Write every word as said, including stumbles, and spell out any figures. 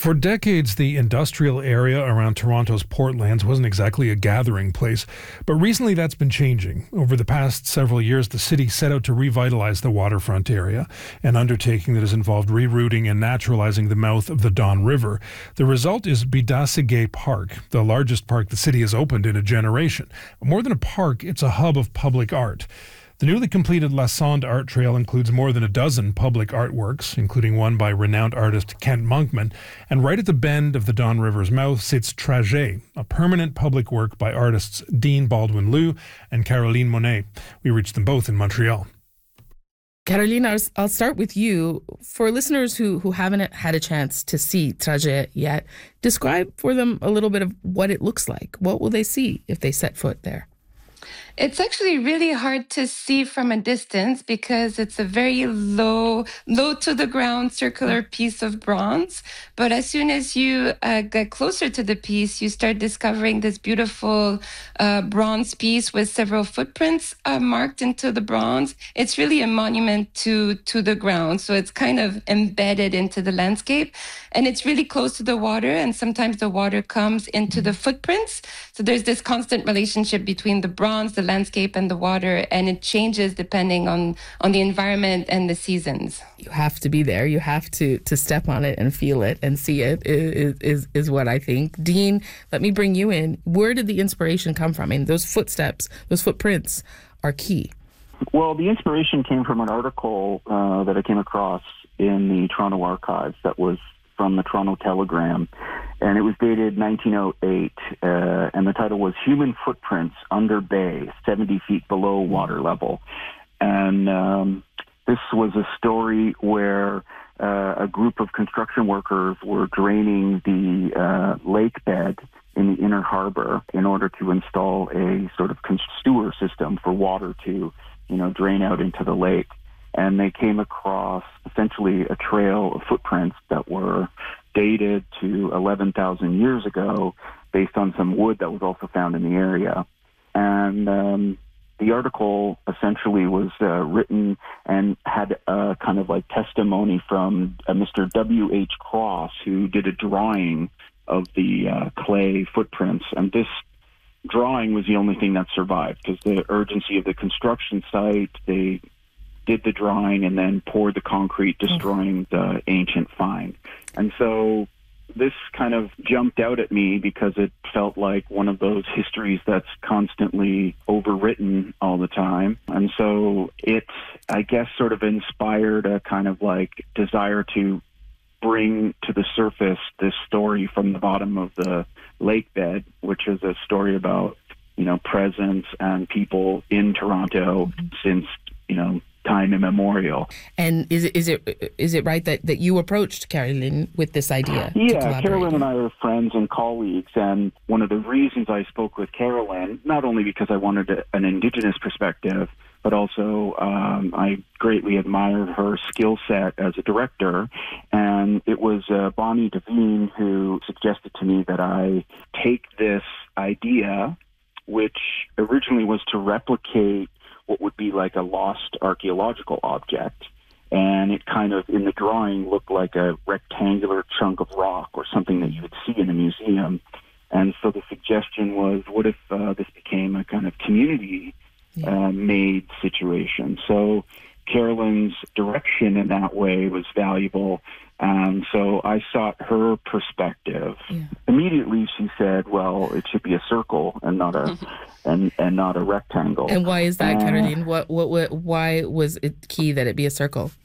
For decades, the industrial area around Toronto's Portlands wasn't exactly a gathering place, but recently that's been changing. Over the past several years, the city set out to revitalize the waterfront area, an undertaking that has involved rerouting and naturalizing the mouth of the Don River. The result is Bidasige Park, the largest park the city has opened in a generation. More than a park, it's a hub of public art. The newly completed La Sonde Art Trail includes more than a dozen public artworks, including one by renowned artist Kent Monkman, and right at the bend of the Don River's mouth sits Trajet, a permanent public work by artists Dean Baldwin-Liu and Caroline Monet. We reached them both in Montreal. Caroline, I'll, I'll start with you. For listeners who, who haven't had a chance to see Trajet yet, describe for them a little bit of what it looks like. What will they see if they set foot there? It's actually really hard to see from a distance because it's a very low, low to the ground circular piece of bronze. But as soon as you uh, get closer to the piece, you start discovering this beautiful uh, bronze piece with several footprints uh, marked into the bronze. It's really a monument to, to the ground. So it's kind of embedded into the landscape. And it's really close to the water. And sometimes the water comes into the footprints. So there's this constant relationship between the bronze, the landscape, and the water, and it changes depending on on the environment and the seasons. You have to be there. You have to to step on it and feel it and see it is is, is what I think. Dean, let me bring you in. Where did the inspiration come from? I mean, those footsteps, those footprints are key. Well, the inspiration came from an article uh, that I came across in the Toronto Archives that was from the Toronto Telegram, and it was dated nineteen oh eight, uh, and the title was Human Footprints Under Bay, seventy feet below water level. And um, this was a story where uh, a group of construction workers were draining the uh, lake bed in the inner harbor in order to install a sort of sewer system for water to, you know, drain out into the lake. And they came across essentially a trail of footprints that were dated to eleven thousand years ago based on some wood that was also found in the area. And um, the article essentially was uh, written and had a kind of like testimony from uh, Mister W H Cross, who did a drawing of the uh, clay footprints. And this drawing was the only thing that survived because the urgency of the construction site, they did the drawing and then poured the concrete, destroying the ancient find. And so this kind of jumped out at me because it felt like one of those histories that's constantly overwritten all the time. And so it, I guess, sort of inspired a kind of like desire to bring to the surface this story from the bottom of the lake bed, which is a story about, you know, presence and people in Toronto mm-hmm. since, you know, time immemorial. And is it is it is it right that, that you approached Caroline with this idea? Yeah, Caroline and I are friends and colleagues, and one of the reasons I spoke with Caroline, not only because I wanted a, an Indigenous perspective, but also um, I greatly admired her skill set as a director. And it was uh, Bonnie Devine who suggested to me that I take this idea, which originally was to replicate what would be like a lost archaeological object. And it kind of, in the drawing, looked like a rectangular chunk of rock or something that you would see in a museum. And so the suggestion was, what if uh, this became a kind of community yeah. uh, made situation? So Caroline's direction in that way was valuable. Um, so I sought her perspective. Yeah. Immediately she said, well, it should be a circle and not a and, and not a rectangle. And why is that, uh, Caroline? What, what what why was it key that it be a circle?